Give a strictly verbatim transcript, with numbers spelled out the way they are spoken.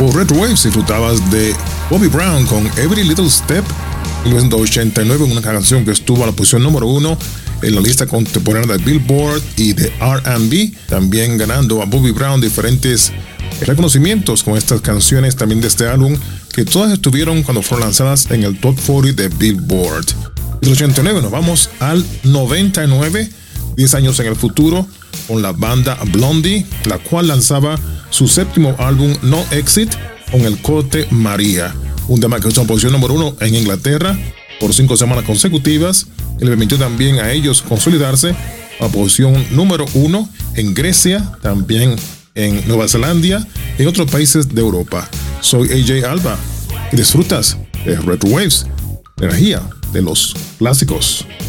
Por Retro Waves disfrutabas de Bobby Brown con Every Little Step, mil novecientos ochenta y nueve, una canción que estuvo a la posición número uno en la lista contemporánea de Billboard y de R and B, también ganando a Bobby Brown diferentes reconocimientos con estas canciones también de este álbum, que todas estuvieron cuando fueron lanzadas en el Top cuarenta de Billboard. Del ochenta y nueve nos vamos al noventa y nueve, diez años en el futuro, con la banda Blondie, la cual lanzaba su séptimo álbum No Exit con el corte María, un tema que estuvo en posición número uno en Inglaterra por cinco semanas consecutivas, y le permitió también a ellos consolidarse a posición número uno en Grecia, también en Nueva Zelanda y en otros países de Europa. Soy A J Alba y disfrutas de Retro Waves, la energía de los clásicos.